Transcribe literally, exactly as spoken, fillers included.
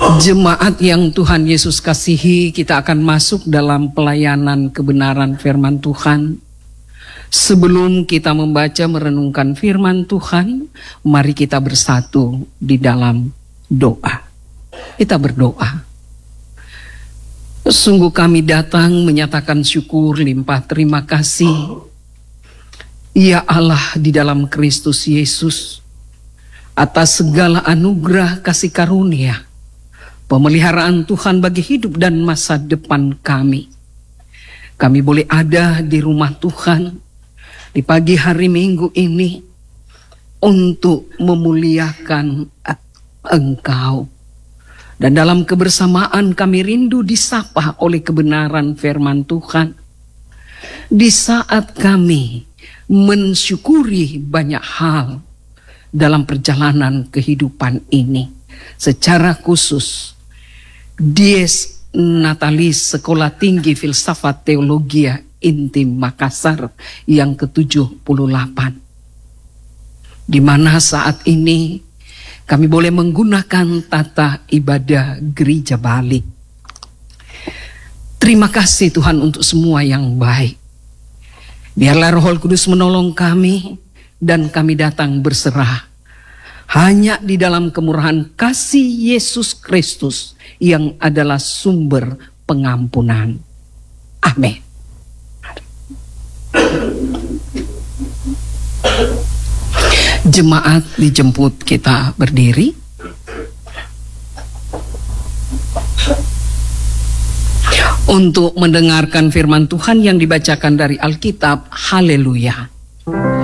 Jemaat yang Tuhan Yesus kasihi, kita akan masuk dalam pelayanan kebenaran firman Tuhan. Sebelum kita membaca merenungkan firman Tuhan, mari kita bersatu di dalam doa. Kita berdoa. Sungguh kami datang menyatakan syukur limpah terima kasih, ya Allah, di dalam Kristus Yesus, atas segala anugerah kasih karunia, pemeliharaan Tuhan bagi hidup dan masa depan kami. Kami boleh ada di rumah Tuhan di pagi hari Minggu ini untuk memuliakan Engkau. Dan dalam kebersamaan kami rindu disapa oleh kebenaran firman Tuhan. Di saat kami mensyukuri banyak hal dalam perjalanan kehidupan ini, secara khusus Dies Natalis Sekolah Tinggi Filsafat Teologia Intim Makassar yang ke tujuh puluh delapan, di mana saat ini kami boleh menggunakan tata ibadah gereja Bali. Terima kasih Tuhan untuk semua yang baik. Biarlah Roh Kudus menolong kami dan kami datang berserah hanya di dalam kemurahan kasih Yesus Kristus yang adalah sumber pengampunan. Amin. Jemaat dijemput kita berdiri. Untuk mendengarkan firman Tuhan yang dibacakan dari Alkitab. Haleluya.